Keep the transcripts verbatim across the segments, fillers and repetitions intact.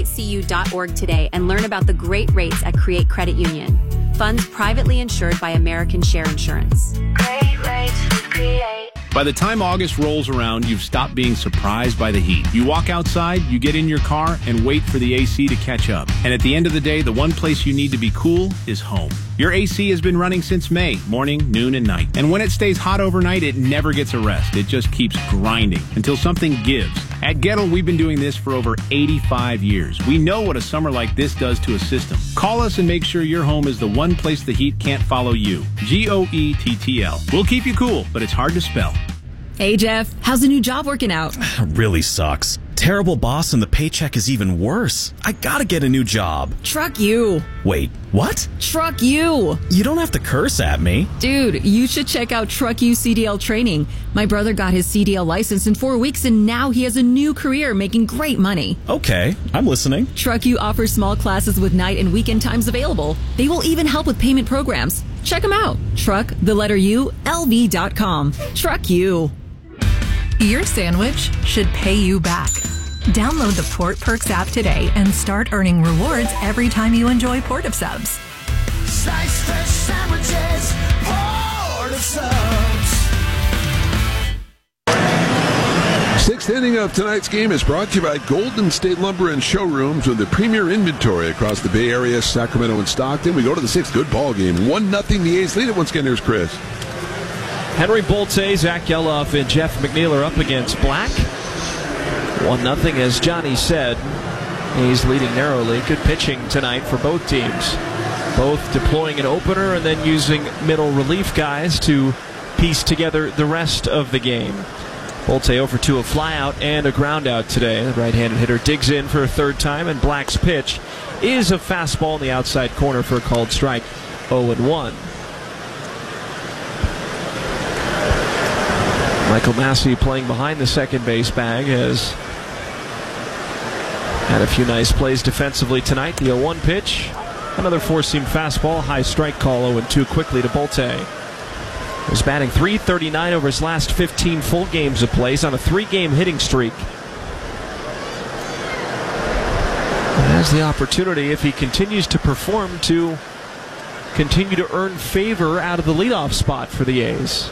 C U dot org today and learn about the great rates at Create Credit Union. Funds privately insured by American Share Insurance. Great rates with Create. By the time August rolls around, you've stopped being surprised by the heat. You walk outside, you get in your car, and wait for the A C to catch up. And at the end of the day, the one place you need to be cool is home. Your A C has been running since May, morning, noon, and night. And when it stays hot overnight, it never gets a rest. It just keeps grinding until something gives. At Gettle, we've been doing this for over eighty-five years. We know what a summer like this does to a system. Call us and make sure your home is the one place the heat can't follow you. G O E T T L. We'll keep you cool, but it's hard to spell. Hey, Jeff. How's the new job working out? Really sucks. Terrible boss and the paycheck is even worse. I gotta get a new job. Truck you. Wait, what? Truck you. You don't have to curse at me. Dude, you should check out Truck You C D L training. My brother got his C D L license in four weeks and now he has a new career making great money. Okay, I'm listening. Truck You offers small classes with night and weekend times available. They will even help with payment programs. Check them out. Truck, the letter U, L V dot com. Truck You. Your sandwich should pay you back. Download the Port Perks app today and start earning rewards every time you enjoy Port of Subs. Slice fresh sandwiches, Port of Subs. Sixth inning of tonight's game is brought to you by Golden State Lumber and Showrooms with the premier inventory across the Bay Area, Sacramento, and Stockton. We go to the sixth. Good ball game. one nothing the A's lead it. Once again, here's Chris. Henry Bolte, Zach Geloff, and Jeff McNeil are up against Black. one nothing, as Johnny said. He's leading narrowly. Good pitching tonight for both teams. Both deploying an opener and then using middle relief guys to piece together the rest of the game. Bolte over to a flyout and a ground out today. The right-handed hitter digs in for a third time, and Black's pitch is a fastball in the outside corner for a called strike. oh and one. Michael Massey playing behind the second base bag has had a few nice plays defensively tonight. The oh one pitch, another four-seam fastball, high strike call, oh and two quickly to Bolte. He's batting three thirty-nine over his last fifteen full games of plays on a three-game hitting streak. And has the opportunity, if he continues to perform, to continue to earn favor out of the leadoff spot for the A's.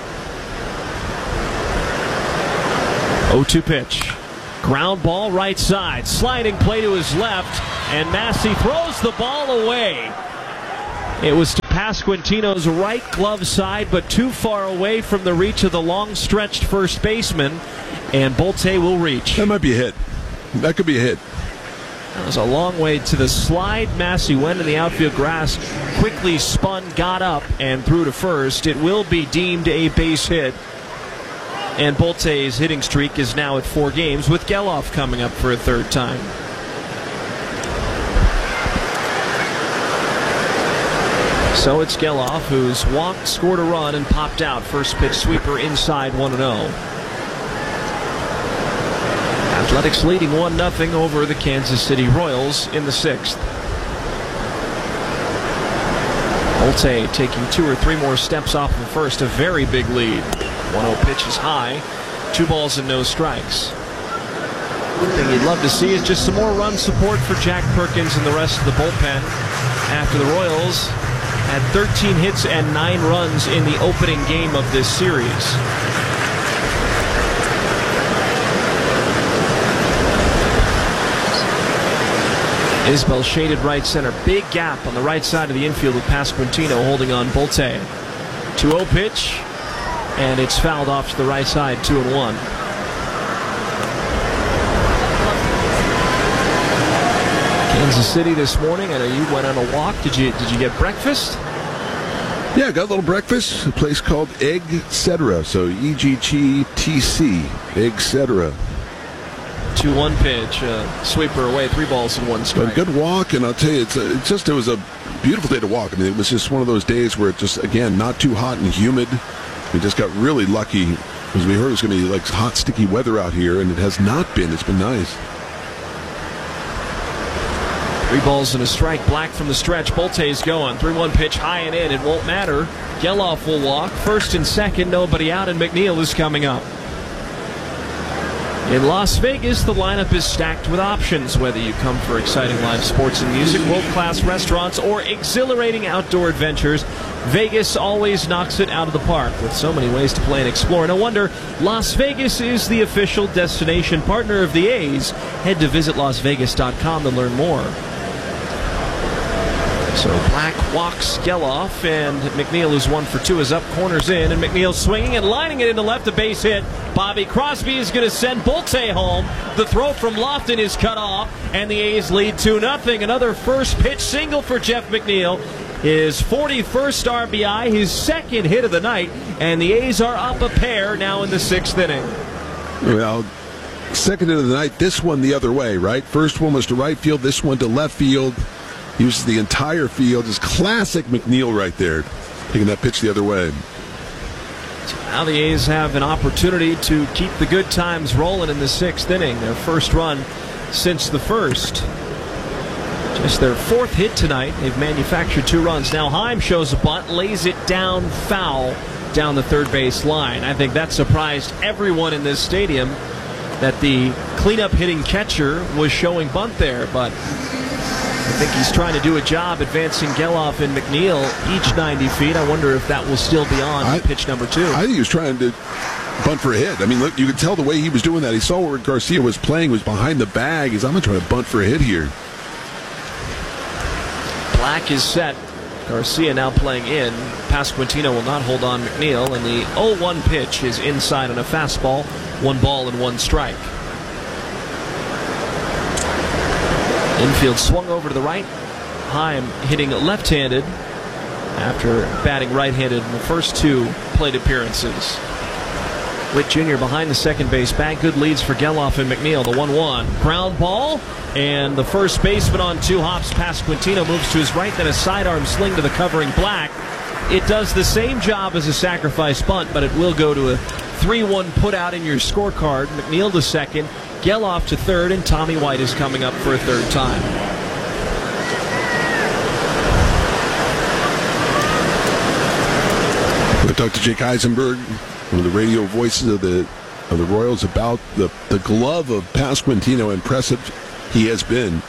oh two pitch. Ground ball right side. Sliding play to his left, and Massey throws the ball away. It was to Pasquantino's right glove side, but too far away from the reach of the long-stretched first baseman, and Bolte will reach. That might be a hit. That could be a hit. That was a long way to the slide. Massey went in the outfield grass, quickly spun, got up, and threw to first. It will be deemed a base hit. And Bolte's hitting streak is now at four games, with Geloff coming up for a third time. So it's Geloff who's walked, scored a run, and popped out. First pitch sweeper inside, one and oh. Athletics leading one nothing over the Kansas City Royals in the sixth. Bolte taking two or three more steps off the first, a very big lead. one oh pitch is high, two balls and no strikes. One thing you'd love to see is just some more run support for Jack Perkins and the rest of the bullpen after the Royals had thirteen hits and nine runs in the opening game of this series. Isbell shaded right center. Big gap on the right side of the infield with Pasquantino holding on Bolte. two oh pitch, and it's fouled off to the right side, two and one. Kansas City this morning. I know you went on a walk. Did you did you get breakfast? Yeah, I got a little breakfast. A place called Egg Cetera. So E G G T C, Egg Cetera. two one pitch, uh, sweeper away, three balls and one strike. A good walk, and I'll tell you, it's, a, it's just it was a beautiful day to walk. I mean, it was just one of those days where it just, again, not too hot and humid. We just got really lucky because we heard it was going to be like hot, sticky weather out here, and it has not been. It's been nice. Three balls and a strike. Black from the stretch. Bolte's going. three one pitch, high and in. It won't matter. Geloff will walk. First and second, nobody out, and McNeil is coming up. In Las Vegas, the lineup is stacked with options. Whether you come for exciting live sports and music, world-class restaurants, or exhilarating outdoor adventures, Vegas always knocks it out of the park with so many ways to play and explore. No wonder Las Vegas is the official destination partner of the A's. Head to visit las vegas dot com to learn more. So Black walks Geloff, and McNeil, who's one for two, is up, corners in, and McNeil swinging and lining it into left, a base hit. Bobby Crosby is going to send Bolte home. The throw from Lofton is cut off, and the A's lead two nothing. Another first pitch single for Jeff McNeil. His forty-first R B I, his second hit of the night, and the A's are up a pair now in the sixth inning. Well, second hit of the night, this one the other way, right? First one was to right field, this one to left field. Uses the entire field. Just classic McNeil right there, taking that pitch the other way. So now the A's have an opportunity to keep the good times rolling in the sixth inning. Their first run since the first. Just their fourth hit tonight. They've manufactured two runs. Now Heim shows a bunt, lays it down foul down the third base line. I think that surprised everyone in this stadium that the cleanup hitting catcher was showing bunt there, but I think he's trying to do a job advancing Geloff and McNeil each ninety feet. I wonder if that will still be on I, pitch number two. I think he was trying to bunt for a hit. I mean, look, you could tell the way he was doing that. He saw where Garcia was playing, was behind the bag. He's, I'm going to try to bunt for a hit here. Black is set. Garcia now playing in. Pasquantino will not hold on McNeil, and the oh one pitch is inside on a fastball. One ball and one strike. Infield swung over to the right. Heim hitting left-handed after batting right-handed in the first two plate appearances. Witt Junior behind the second base bag. Good leads for Geloff and McNeil. The one one. Ground ball. And the first baseman on two hops. Pasquantino moves to his right. Then a sidearm sling to the covering Black. It does the same job as a sacrifice bunt, but it will go to a three one put out in your scorecard. McNeil to second. Geloff to third, and Tommy White is coming up for a third time. We'll talk to Jake Eisenberg, one of the radio voices of the of the Royals, about the, the glove of Pasquantino. Impressive he has been.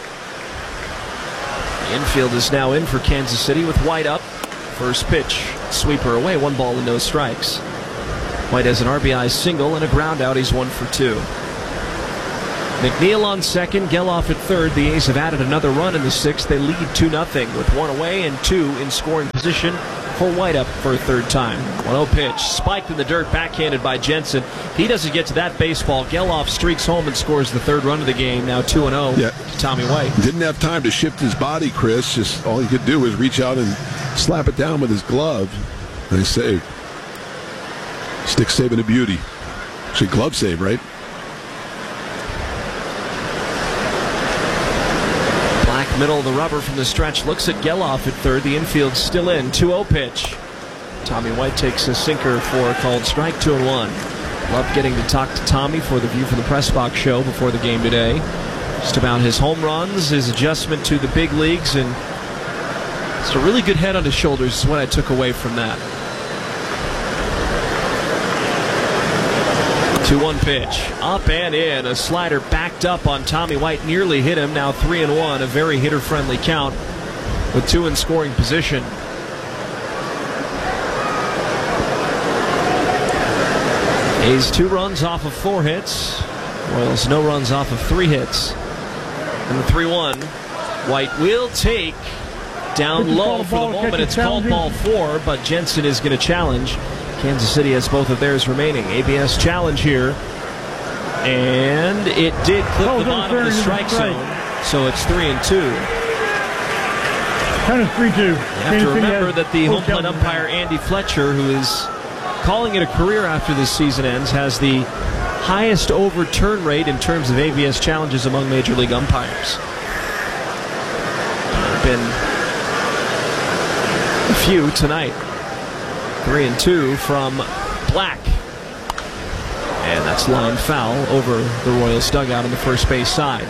The infield is now in for Kansas City with White up. First pitch, sweeper away, one ball and no strikes. White has an R B I single and a ground out. He's one for two. McNeil on second, Geloff at third. The A's have added another run in the sixth. They lead two nothing with one away and two in scoring position for White up for a third time. one oh pitch, spiked in the dirt, backhanded by Jensen. He doesn't get to that baseball. Geloff streaks home and scores the third run of the game. Now two and oh yeah. to Tommy White. Didn't have time to shift his body, Chris. Just all he could do was reach out and slap it down with his glove. Nice save. Stick saving a beauty. Actually, glove save, right? Middle of the rubber from the stretch, looks at Geloff at third. The infield still in. two oh pitch. Tommy White takes a sinker for a called strike. Two and one. Loved getting to talk to Tommy for the View from the Press Box show before the game today. Just about his home runs, his adjustment to the big leagues, and it's a really good head on his shoulders is what I took away from that. two one pitch. Up and in. A slider backed up on Tommy White. Nearly hit him. Now three and one. A very hitter-friendly count with two in scoring position. A's two runs off of four hits. Royals no runs off of three hits. And the three one. White will take down low for the moment. It's called ball four, but Jensen is going to challenge. Kansas City has both of theirs remaining. A B S challenge here. And it did clip the bottom of the strike zone. So it's three and two. Count is three two. You have to remember that the home plate umpire, Andy Fletcher, who is calling it a career after this season ends, has the highest overturn rate in terms of A B S challenges among Major League umpires. There have been a few tonight. Three and two from Black. And that's line foul over the Royals dugout on the first base side.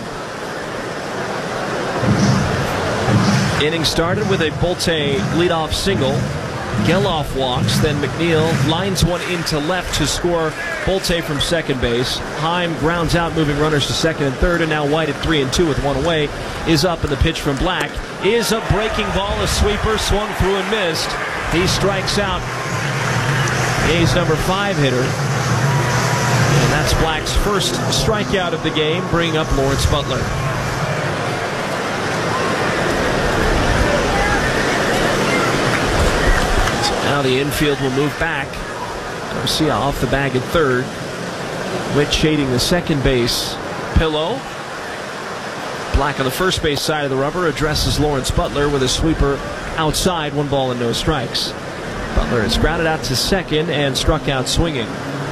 Inning started with a Bolte leadoff single. Geloff walks, then McNeil lines one into left to score Bolte from second base. Heim grounds out, moving runners to second and third, and now White at three and two with one away is up, and the pitch from Black is a breaking ball, a sweeper, swung through and missed. He strikes out A's number five hitter, and that's Black's first strikeout of the game, bringing up Lawrence Butler. Now the infield will move back. Garcia off the bag at third. Witt shading the second base pillow. Black on the first base side of the rubber addresses Lawrence Butler with a sweeper outside, one ball and no strikes. Butler is grounded out to second and struck out swinging.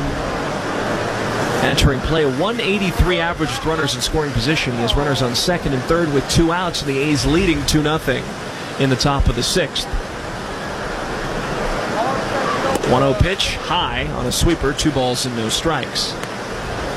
Entering play, a one eighty-three average with runners in scoring position. He has runners on second and third with two outs, and the A's leading two nothing in the top of the sixth. one oh pitch, high on a sweeper, two balls and no strikes.